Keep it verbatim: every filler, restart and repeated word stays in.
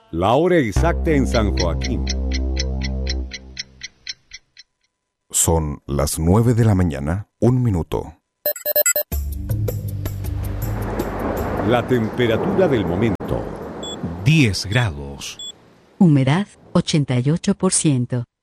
La hora exacta en San Joaquín. Son las nueve de la mañana, un minuto. La temperatura del momento. diez grados. Humedad ochenta y ocho por ciento.